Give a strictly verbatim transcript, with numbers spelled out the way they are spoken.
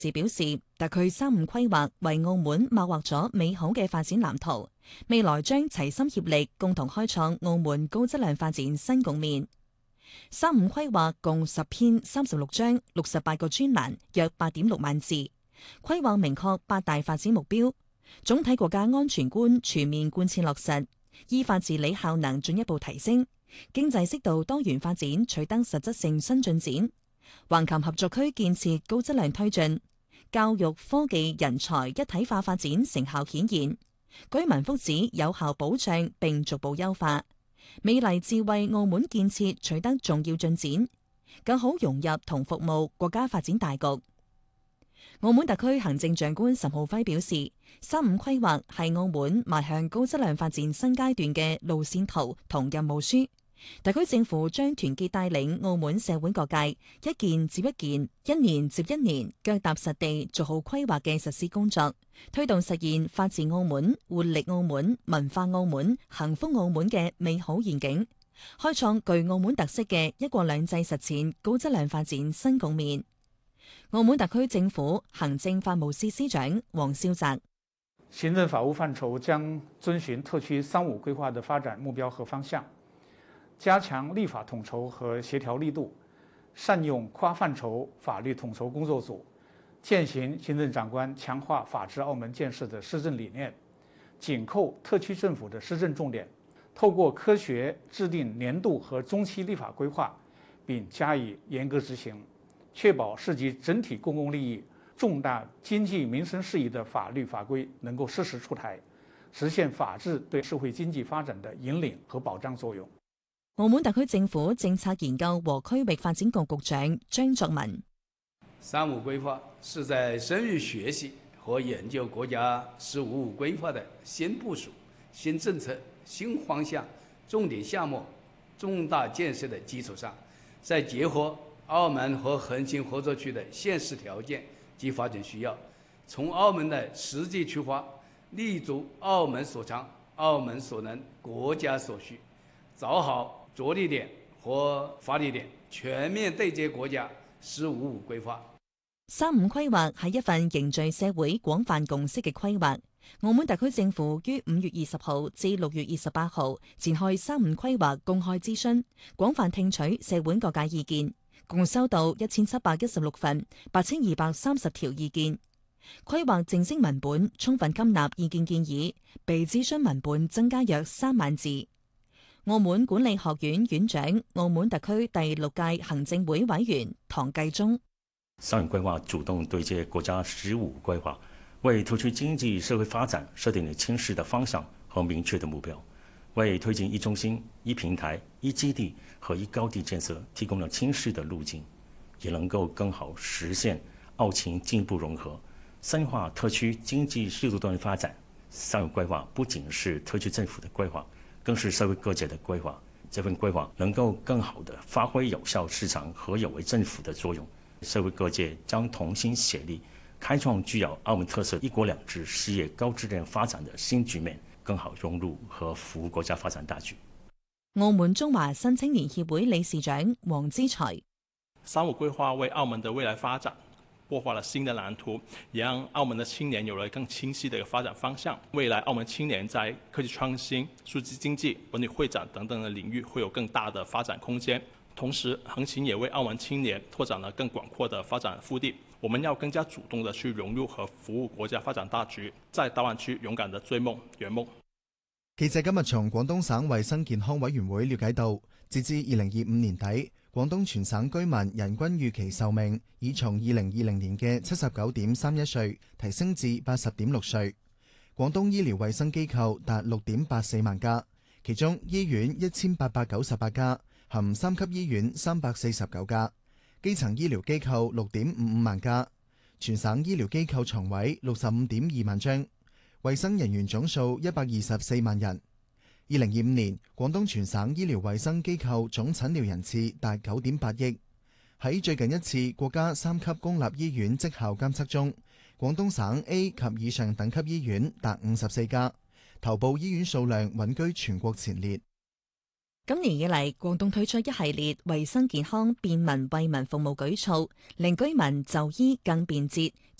時表示，特區三五規劃為澳門擘劃咗美好嘅發展藍圖，未來將齊心協力，共同開創澳門高質量發展新局面。三五規劃共十篇三十六章，六十八個專欄，約八點六萬字。規劃明確八大發展目標，總體國家安全觀全面貫徹落實，依法治理效能進一步提升，經濟適度多元發展取得實質性新進展，橫琴合作區建設高質量推進，教育、科技、人才一體化發展成效顯現，居民福祉有效保障並逐步優化，美麗智慧澳門建設取得重要進展，更好融入同服務國家發展大局。澳門特區行政長官岑浩輝表示，三五規劃係澳門邁向高質量發展新階段嘅路線圖同任務書。特區政府將團結帶領澳門社會各界，一件接一件，一年接一年，腳踏實地做好規劃嘅實施工作，推動實現法治澳門、活力澳門、文化澳門、幸福澳門嘅美好願景，開創具澳門特色嘅一國兩制實踐高質量發展新局面。澳門特區政府行政法務司司長黃少澤： 行政法務範疇將遵循特區三五規劃的發展目標和方向，加強立法統籌和協調力度，善用跨範疇法律統籌工作組，踐行行政長官強化法治澳門建設的施政理念，緊扣特區政府的施政重點，透過科學制定年度和中期立法規劃，並加以嚴格執行，確保涉及整體公共利益、重大經濟民生事宜的法律法規能夠適時出台，實現法治對社會經濟發展的引領和保障作用。 澳門特區政府政策研究和區域發展局局長張作文： 三五規劃是在深入學習和研究國家“十五五”規劃的新部署、新政策、新方向、重點項目、重大建設的基礎上，再結合澳門和橫琴合作區的現實條件及發展需要，從澳門的實際出發，立足澳門所長、澳門所能、國家所需，找好着力點和發力點，全面對接國家“十五五”規劃。 三五規劃係一份凝聚社會廣泛共識嘅規劃。澳門特區政府於五月二十號至六月二十八號展開三五規劃公開諮詢，廣泛聽取社會各界意見，共收到一千七百一十六份八千二百三十條意見。規劃正式文本充分吸納意見建議，被諮詢文本增加約三萬字。澳門管理學院院長、澳門特區第六屆行政會委員唐繼宗： 三五規劃主動對接國家十五規劃，為特區經濟社會發展設定了清晰的方向和明確的目標，為推進一中心、一平台、一基地和一高地建設提供了清晰的路徑，也能夠更好實現澳情進一步融合，深化特區經濟適度多元發展。三五規劃不僅是特區政府的規劃，更是社會各界的規劃。這份規劃能夠更好地發揮有效市場和有為政府的作用。社會各界將同心協力，開創具有澳門特色一國兩制事業高質量發展的新局面，更好融入和服務國家發展大局。 澳門中華新青年協會理事長黃之才： 三五規劃為澳門的未來發展擘畫了新的藍圖，也讓澳門的青年有了更清晰的一個發展方向。未來澳門青年在科技創新、數字經濟、文旅會展等等的領域會有更大的發展空間。同時，橫琴也為澳門青年拓展了更廣闊的發展腹地。我們要更加主動地去融入和服務國家發展大局，在大灣區勇敢地追夢圓夢。 記者今日從廣東省衛生健康委員會了解到，截至二零二五年底，廣東全省居民人均預期壽命已從二零二零年嘅七十九點三一歲提升至八十點六歲。廣東醫療衛生機構達六點八四萬家，其中醫院一千八百九十八家，含三級醫院三百四十九家，基層醫療機構六點五五萬家，全省醫療機構床位六十五點二萬張，衛生人員總數一百二十四萬人。二零二五年，廣東全省醫療衛生機構總診療人次達九點八億。喺最近一次國家三級公立醫院績效監測中，廣東省 A 及以上等級醫院達五十四家，頭部醫院數量穩居全國前列。 今年以嚟，廣東推出一系列衛生健康便民惠民服務舉措，令居民就醫更便捷，